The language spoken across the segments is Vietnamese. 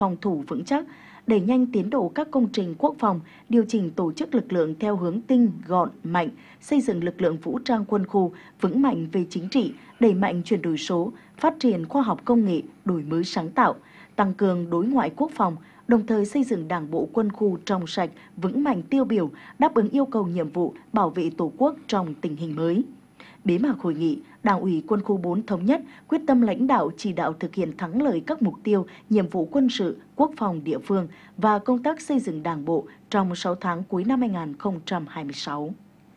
phòng thủ vững chắc, đẩy nhanh tiến độ các công trình quốc phòng, điều chỉnh tổ chức lực lượng theo hướng tinh, gọn, mạnh, xây dựng lực lượng vũ trang quân khu vững mạnh về chính trị, đẩy mạnh chuyển đổi số, phát triển khoa học công nghệ, đổi mới sáng tạo, tăng cường đối ngoại quốc phòng, đồng thời xây dựng Đảng bộ quân khu trong sạch, vững mạnh tiêu biểu, đáp ứng yêu cầu nhiệm vụ bảo vệ Tổ quốc trong tình hình mới. Bế mạc hội nghị, Đảng ủy Quân khu 4 thống nhất quyết tâm lãnh đạo chỉ đạo thực hiện thắng lợi các mục tiêu, nhiệm vụ quân sự, quốc phòng địa phương và công tác xây dựng Đảng bộ trong 6 tháng cuối năm 2026.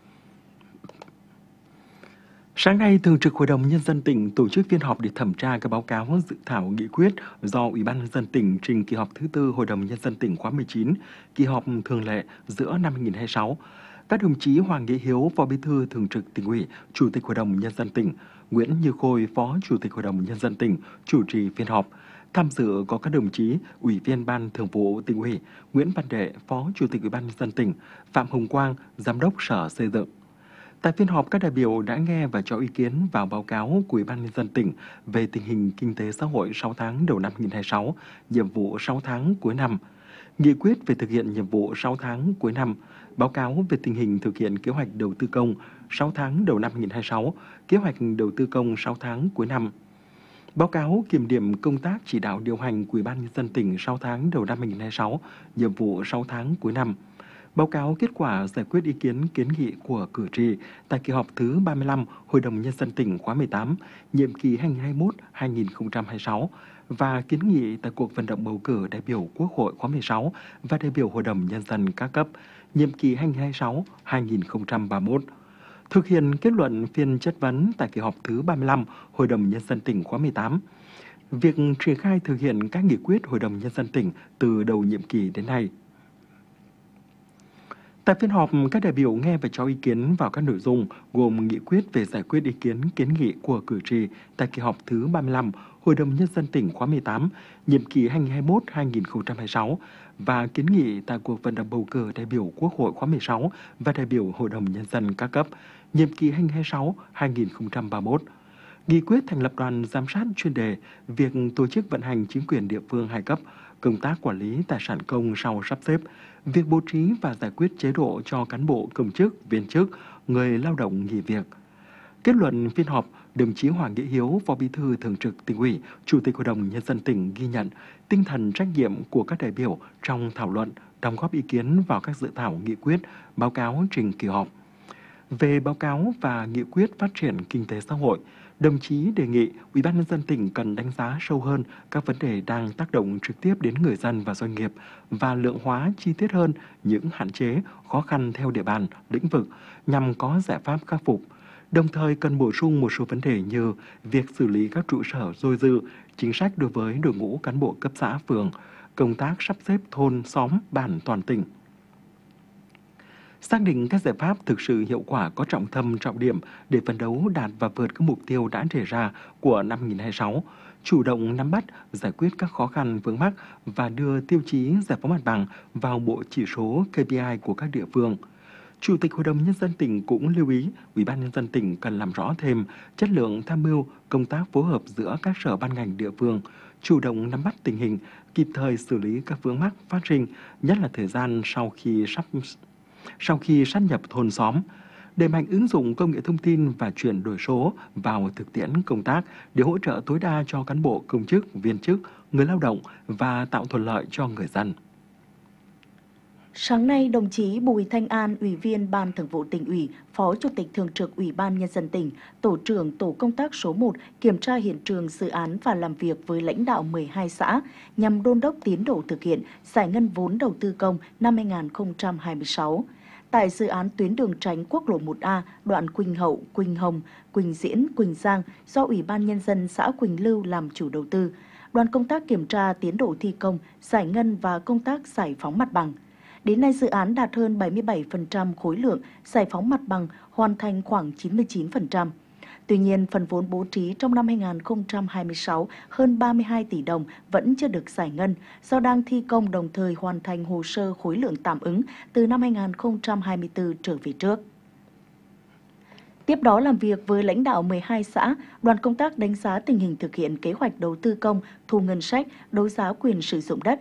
Sáng nay, Thường trực Hội đồng Nhân dân tỉnh tổ chức phiên họp để thẩm tra các báo cáo dự thảo nghị quyết do Ủy ban Nhân dân tỉnh trình kỳ họp thứ tư Hội đồng Nhân dân tỉnh khóa 19, kỳ họp thường lệ giữa năm 2026. Các đồng chí Hoàng Nghĩa Hiếu, Phó Bí thư Thường trực Tỉnh ủy, Chủ tịch Hội đồng Nhân dân tỉnh, Nguyễn Như Khôi, Phó Chủ tịch Hội đồng Nhân dân tỉnh, chủ trì phiên họp. Tham dự có các đồng chí Ủy viên Ban Thường vụ Tỉnh ủy, Nguyễn Văn Đệ, Phó Chủ tịch Ủy ban Nhân dân tỉnh, Phạm Hồng Quang, Giám đốc Sở Xây dựng. Tại phiên họp, các đại biểu đã nghe và cho ý kiến vào báo cáo của Ủy ban Nhân dân tỉnh về tình hình kinh tế xã hội 6 tháng đầu năm 2026, nhiệm vụ 6 tháng cuối năm, nghị quyết về thực hiện nhiệm vụ 6 tháng cuối năm, báo cáo về tình hình thực hiện kế hoạch đầu tư công 6 tháng đầu năm 2026, kế hoạch đầu tư công 6 tháng cuối năm, báo cáo kiểm điểm công tác chỉ đạo điều hành của Ủy ban Nhân dân tỉnh 6 tháng đầu năm 2026, nhiệm vụ 6 tháng cuối năm, báo cáo kết quả giải quyết ý kiến kiến nghị của cử tri tại kỳ họp thứ 35 Hội đồng Nhân dân tỉnh khóa 18, nhiệm kỳ 2021-2026 và kiến nghị tại cuộc vận động bầu cử đại biểu Quốc hội khóa 16 và đại biểu Hội đồng Nhân dân các cấp, nhiệm kỳ 2026-2031. Thực hiện kết luận phiên chất vấn tại kỳ họp thứ 35 Hội đồng Nhân dân tỉnh khóa 18. Việc triển khai thực hiện các nghị quyết Hội đồng Nhân dân tỉnh từ đầu nhiệm kỳ đến nay. Tại phiên họp, các đại biểu nghe và cho ý kiến vào các nội dung gồm nghị quyết về giải quyết ý kiến kiến nghị của cử tri tại kỳ họp thứ 35 Hội đồng Nhân dân tỉnh khóa 18, nhiệm kỳ 2021-2026 và kiến nghị tại cuộc vận động bầu cử đại biểu Quốc hội khóa 16 và đại biểu Hội đồng Nhân dân các cấp, nhiệm kỳ 2026-2031. Nghị quyết thành lập đoàn giám sát chuyên đề việc tổ chức vận hành chính quyền địa phương hai cấp, công tác quản lý tài sản công sau sắp xếp, việc bố trí và giải quyết chế độ cho cán bộ công chức, viên chức, người lao động nghỉ việc. Kết luận phiên họp, đồng chí Hoàng Nghĩa Hiếu, Phó Bí thư Thường trực Tỉnh ủy, Chủ tịch Hội đồng Nhân dân tỉnh ghi nhận tinh thần trách nhiệm của các đại biểu trong thảo luận, đóng góp ý kiến vào các dự thảo nghị quyết, báo cáo trình kỳ họp. Về báo cáo và nghị quyết phát triển kinh tế xã hội, đồng chí đề nghị Ủy ban Nhân dân tỉnh cần đánh giá sâu hơn các vấn đề đang tác động trực tiếp đến người dân và doanh nghiệp và lượng hóa chi tiết hơn những hạn chế, khó khăn theo địa bàn, lĩnh vực nhằm có giải pháp khắc phục. Đồng thời cần bổ sung một số vấn đề như việc xử lý các trụ sở dôi dư, chính sách đối với đội ngũ cán bộ cấp xã, phường, công tác sắp xếp thôn, xóm, bản toàn tỉnh. Xác định các giải pháp thực sự hiệu quả có trọng tâm trọng điểm để phấn đấu đạt và vượt các mục tiêu đã đề ra của năm 2026, chủ động nắm bắt, giải quyết các khó khăn vướng mắc và đưa tiêu chí giải phóng mặt bằng vào bộ chỉ số KPI của các địa phương. Chủ tịch Hội đồng Nhân dân tỉnh cũng lưu ý Ủy ban Nhân dân tỉnh cần làm rõ thêm chất lượng tham mưu công tác phối hợp giữa các sở ban ngành địa phương, chủ động nắm bắt tình hình, kịp thời xử lý các vướng mắc phát sinh, nhất là thời gian sau khi sát nhập thôn xóm, đẩy mạnh ứng dụng công nghệ thông tin và chuyển đổi số vào thực tiễn công tác để hỗ trợ tối đa cho cán bộ công chức, viên chức, người lao động và tạo thuận lợi cho người dân. Sáng nay, đồng chí Bùi Thanh An, Ủy viên Ban Thường vụ Tỉnh ủy, Phó Chủ tịch Thường trực Ủy ban Nhân dân tỉnh, Tổ trưởng Tổ công tác số 1 kiểm tra hiện trường dự án và làm việc với lãnh đạo 12 xã nhằm đôn đốc tiến độ thực hiện giải ngân vốn đầu tư công năm 2026. Tại dự án tuyến đường tránh quốc lộ 1A, đoạn Quỳnh Hậu, Quỳnh Hồng, Quỳnh Diễn, Quỳnh Giang do Ủy ban Nhân dân xã Quỳnh Lưu làm chủ đầu tư, đoàn công tác kiểm tra tiến độ thi công, giải ngân và công tác giải phóng mặt bằng. Đến nay, dự án đạt hơn 77% khối lượng, giải phóng mặt bằng hoàn thành khoảng 99%. Tuy nhiên, phần vốn bố trí trong năm 2026 hơn 32 tỷ đồng vẫn chưa được giải ngân do đang thi công đồng thời hoàn thành hồ sơ khối lượng tạm ứng từ năm 2024 trở về trước. Tiếp đó làm việc với lãnh đạo 12 xã, đoàn công tác đánh giá tình hình thực hiện kế hoạch đầu tư công, thu ngân sách, đấu giá quyền sử dụng đất,